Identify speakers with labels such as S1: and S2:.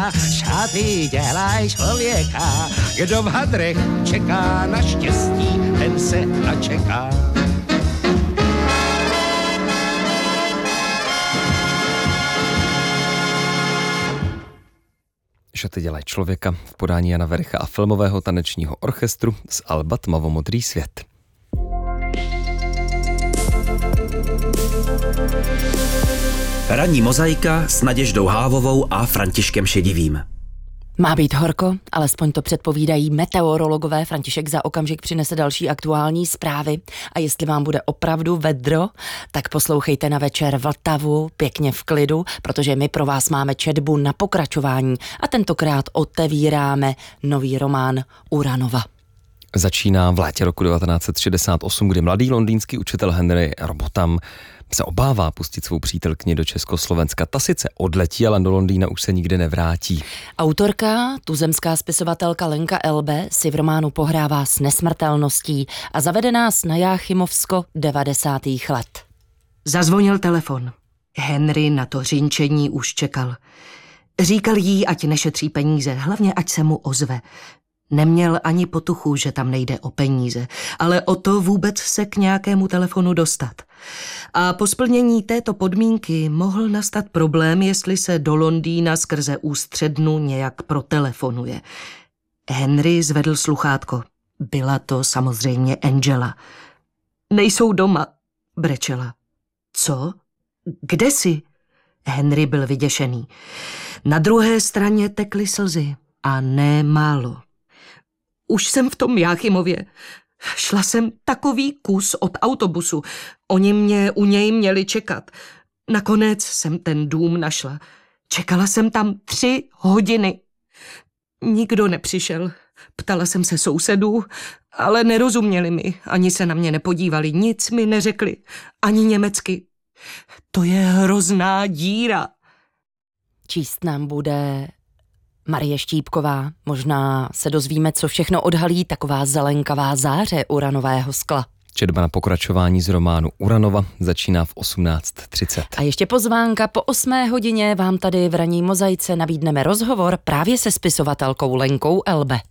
S1: šaty dělají člověka. Kdo v hadrech čeká na štěstí, ten se načeká.
S2: Šaty dělají člověka v podání Jana Vericha a filmového tanečního orchestru z alba Tmavomodrý svět.
S3: Ranní mozaika s Naděždou Hávovou a Františkem Šedivým.
S4: Má být horko, alespoň to předpovídají meteorologové. František za okamžik přinese další aktuální zprávy. A jestli vám bude opravdu vedro, tak poslouchejte na večer Vltavu pěkně v klidu, protože my pro vás máme četbu na pokračování a tentokrát otevíráme nový román Uranova.
S2: Začíná v létě roku 1968, kdy mladý londýnský učitel Henry Robotham se obává pustit svou přítelkyni do Československa. Ta sice odletí, ale do Londýna už se nikdy nevrátí.
S4: Autorka, tuzemská spisovatelka Lenka Elbe, si v románu pohrává s nesmrtelností a zavede nás na Jáchymovsko 90. let.
S5: Zazvonil telefon. Henry na to řinčení už čekal. Říkal jí, ať nešetří peníze, hlavně ať se mu ozve. Neměl ani potuchu, že tam nejde o peníze, ale o to vůbec se k nějakému telefonu dostat. A po splnění této podmínky mohl nastat problém, jestli se do Londýna skrze ústřednu nějak protelefonuje. Henry zvedl sluchátko. Byla to samozřejmě Angela. Nejsou doma, brečela. Co? Kde jsi? Henry byl vyděšený. Na druhé straně tekly slzy. A ne málo. Už jsem v tom Jáchymově. Šla jsem takový kus od autobusu. Oni mě u něj měli čekat. Nakonec jsem ten dům našla. Čekala jsem tam 3 hodiny. Nikdo nepřišel. Ptala jsem se sousedů, ale nerozuměli mi. Ani se na mě nepodívali. Nic mi neřekli. Ani německy. To je hrozná díra.
S4: Číst nám bude Marie Štípková. Možná se dozvíme, co všechno odhalí taková zelenkavá záře uranového skla.
S2: Četba na pokračování z románu Uranova začíná v 18:30.
S4: A ještě pozvánka, po 8 hodině vám tady v ranní mozaice nabídneme rozhovor právě se spisovatelkou Lenkou Elbe.